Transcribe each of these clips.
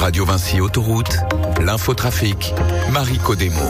Radio Vinci Autoroute, l'infotrafic, Marie Codemo.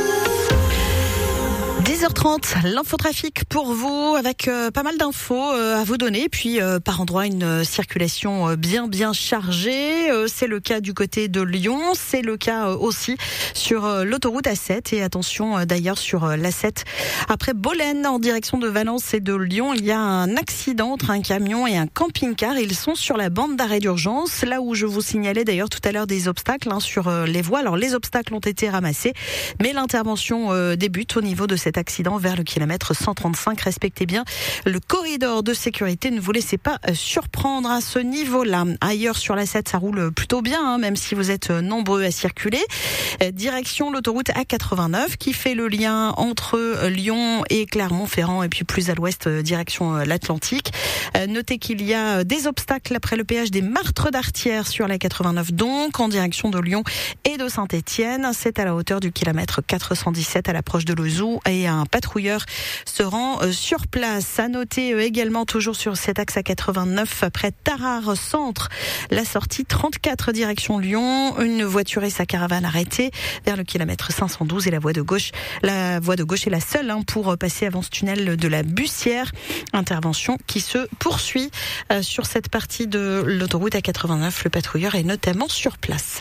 10h30, l'infotrafic pour vous avec pas mal d'infos à vous donner, puis par endroit une circulation bien chargée. C'est le cas du côté de Lyon, c'est le cas aussi sur l'autoroute A7 et attention d'ailleurs sur l'A7 après Bolène en direction de Valence et de Lyon. Il y a un accident entre un camion et un camping-car. Ils sont sur la bande d'arrêt d'urgence, là où je vous signalais d'ailleurs tout à l'heure des obstacles sur les voies. Alors les obstacles ont été ramassés, mais l'intervention débute au niveau de cet accident vers le kilomètre 135. Respectez bien le corridor de sécurité, ne vous laissez pas surprendre à ce niveau-là. Ailleurs sur la 7, ça roule plutôt bien, même si vous êtes nombreux à circuler. Direction l'autoroute A89 qui fait le lien entre Lyon et Clermont-Ferrand et puis plus à l'ouest, direction l'Atlantique. Notez qu'il y a des obstacles après le péage des Martres d'Artière sur la 89, donc en direction de Lyon et de Saint-Étienne. C'est à la hauteur du kilomètre 417 à l'approche de Lezou et un patrouilleur se rend sur place. À noter également toujours sur cet axe A89 après Tarare centre, la sortie 34 direction Lyon, une voiture et sa caravane arrêtée vers le kilomètre 512 et la voie de gauche. La voie de gauche est la seule pour passer avant ce tunnel de la Bussière. Intervention qui se poursuit sur cette partie de l'autoroute A89. Le patrouilleur est notamment sur place.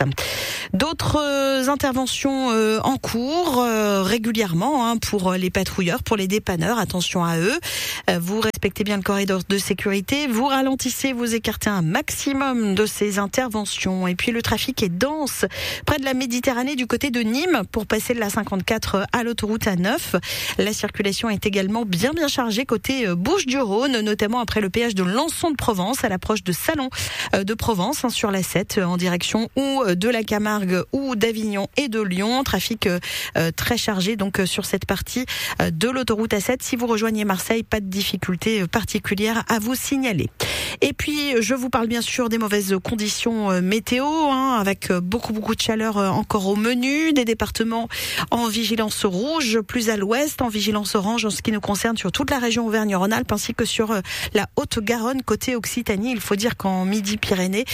D'autres interventions en cours régulièrement pour les patrouilleurs, pour les dépanneurs. Attention à eux. Vous respectez bien le corridor de sécurité. Vous ralentissez, vous écartez un maximum de ces interventions. Et puis le trafic est dense près de la Méditerranée du côté de Nîmes pour passer de la 54 à l'autoroute A9. La circulation est également bien chargée côté Bouches-du-Rhône, notamment après le péage de Lançon-de-Provence à l'approche de Salon de Provence sur la 7 en direction ou de la Camargue ou d'Avignon et de Lyon. Trafic très chargé donc sur cette partie de l'autoroute A7. Si vous rejoignez Marseille, pas de difficulté particulière à vous signaler. Et puis, je vous parle bien sûr des mauvaises conditions météo, avec beaucoup de chaleur encore au menu, des départements en vigilance rouge, plus à l'ouest, en vigilance orange en ce qui nous concerne sur toute la région Auvergne-Rhône-Alpes, ainsi que sur la Haute-Garonne, côté Occitanie. Il faut dire qu'en Midi-Pyrénées,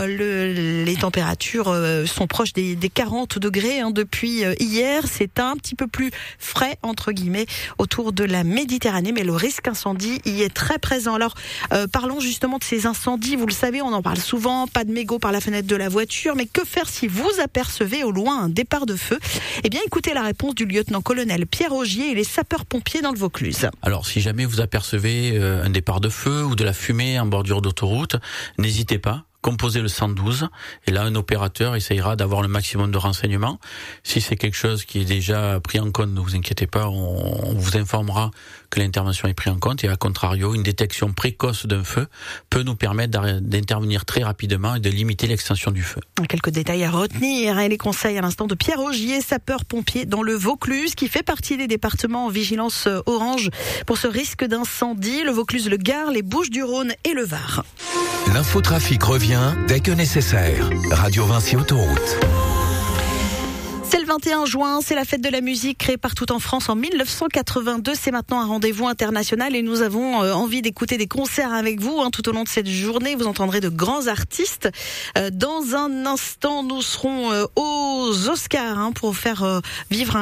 les températures sont proches des 40 degrés depuis hier. C'est un petit peu plus frais, entre guillemets, autour de la Méditerranée, mais le risque incendie y est très présent. Alors, parlons justement de ces incendies. Vous le savez, on en parle souvent, pas de mégots par la fenêtre de la voiture, mais que faire si vous apercevez au loin un départ de feu? Eh bien, écoutez la réponse du lieutenant-colonel Pierre Augier et les sapeurs-pompiers dans le Vaucluse. Alors, si jamais vous apercevez un départ de feu ou de la fumée en bordure d'autoroute, n'hésitez pas. Composez le 112 et là un opérateur essayera d'avoir le maximum de renseignements. Si c'est quelque chose qui est déjà pris en compte, ne vous inquiétez pas, on vous informera que l'intervention est prise en compte et à contrario, une détection précoce d'un feu peut nous permettre d'intervenir très rapidement et de limiter l'extension du feu. Quelques détails à retenir et les conseils à l'instant de Pierre Augier, sapeur-pompier dans le Vaucluse qui fait partie des départements en vigilance orange pour ce risque d'incendie. Le Vaucluse, le Gard, les Bouches-du-Rhône et le Var. L'infotrafic revient dès que nécessaire. Radio Vinci Autoroute. C'est le 21 juin, c'est la fête de la musique créée partout en France en 1982. C'est maintenant un rendez-vous international et nous avons envie d'écouter des concerts avec vous tout au long de cette journée. Vous entendrez de grands artistes. Dans un instant, nous serons aux Oscars pour faire vivre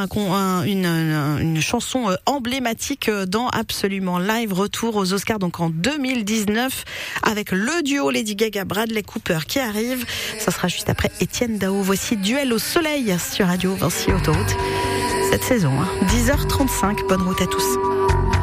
une chanson emblématique dans Absolument Live. Retour aux Oscars donc en 2019 avec le duo Lady Gaga-Bradley Cooper qui arrive. Ça sera juste après Étienne Dao. Voici Duel au soleil sur Radio Vinci Autoroute cette saison. 10h35, bonne route à tous.